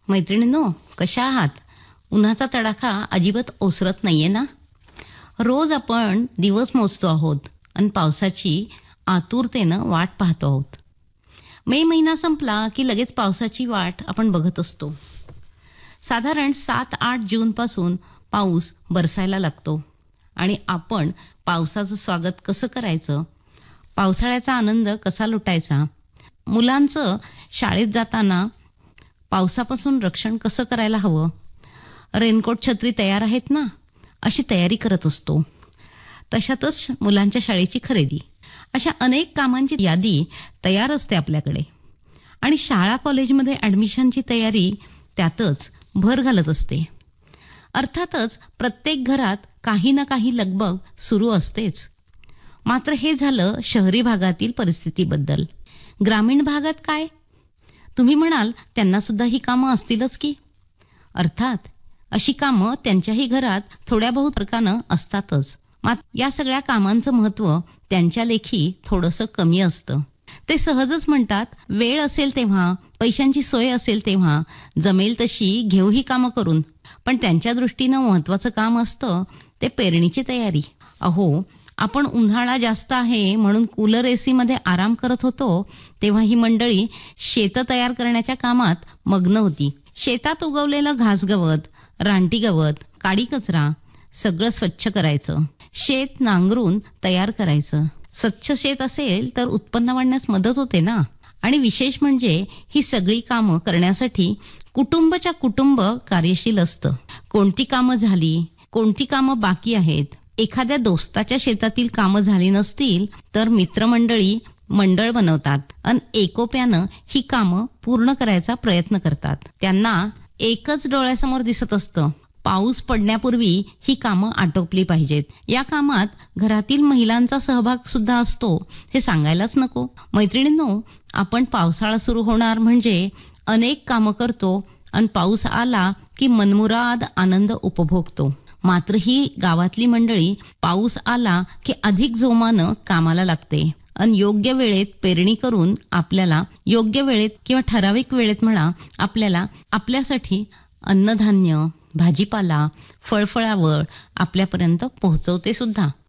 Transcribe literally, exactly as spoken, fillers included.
मैत्रिणींनो, कशा आहात? उन्हाचा तडाखा अजिबात ओसरत नाहीये ना? रोज आपण दिवस मोजतो आहोत आणि पावसाची आतुरतेनं वाट पाहतो आहोत. मे महिना संपला की लगेच पावसाची वाट आपण बघत असतो. साधारण सात आठ जूनपासून पाऊस बरसायला लागतो आणि आपण पावसाचं स्वागत कसं करायचं, पावसाळ्याचा आनंद कसा लुटायचा, मुलांचं शाळेत जाताना पावसापासून रक्षण कसं करायला हवं, रेनकोट छत्री तयार आहेत ना, अशी तयारी करत असतो. तशातच मुलांच्या शाळेची खरेदी, अशा अनेक कामांची यादी तयार असते आपल्याकडे. आणि शाळा कॉलेजमध्ये ॲडमिशनची तयारी त्यातच भर घालत असते. अर्थातच प्रत्येक घरात काही ना काही लगबग सुरू असतेच. मात्र हे झालं शहरी भागातील परिस्थितीबद्दल. ग्रामीण भागात काय? तुम्ही म्हणाल त्यांना सुद्धा ही कामं असतीलच की. अर्थात अशी कामं त्यांच्याही घरात थोड्या बहुत फरकानं असतातच. मात्र या सगळ्या कामांचं महत्त्व त्यांच्या लेखी थोडंसं कमी असतं. ते सहजच म्हणतात, वेळ असेल तेव्हा, पैशांची सोय असेल तेव्हा, जमेल तशी घेऊ ही कामं करून. पण त्यांच्या दृष्टीनं महत्त्वाचं काम असतं ते पेरणीची तयारी. अहो, आपण उन्हाळा जास्त आहे म्हणून कूलर एसीमध्ये आराम करत होतो तेव्हा ही मंडळी शेतं तयार करण्याच्या कामात मग्न होती. शेतात उगवलेलं घासगवत, रानटी गवत, काडी कचरा सगळं स्वच्छ करायचं. शेत नांगरून तयार करायचं. स्वच्छ शेत असेल तर उत्पन्न वाढण्यास मदत होते ना. आणि विशेष म्हणजे ही सगळी कामं करण्यासाठी कुटुंबच्या कुटुंब कार्यशील असतं. कोणती कामं झाली, कोणती कामं बाकी आहेत, एखाद्या दोस्ताच्या शेतातील कामं झाली नसतील तर मित्रमंडळी मंडळ बनवतात आणि एकोप्यानं ही कामं पूर्ण करायचा प्रयत्न करतात. त्यांना एकच डोळ्यासमोर दिसत असतं, पाऊस पडण्यापूर्वी ही कामं आटोपली पाहिजेत. या कामात घरातील महिलांचा सहभाग सुद्धा असतो, हे सांगायलाच नको. मैत्रिणींनो, आपण पावसाळा सुरू होणार म्हणजे अनेक कामं करतो आणि पाऊस आला की मनमुराद आनंद उपभोगतो. मात्र ही गावातली मंडळी पाऊस आला की अधिक जोमानं कामाला लागते आणि योग्य वेळेत पेरणी करून आपल्याला योग्य वेळेत किंवा ठराविक वेळेत म्हणा आपल्याला आपल्यासाठी अन्नधान्य, भाजीपाला, फळफळावळ आपल्यापर्यंत पोहोचवते सुद्धा.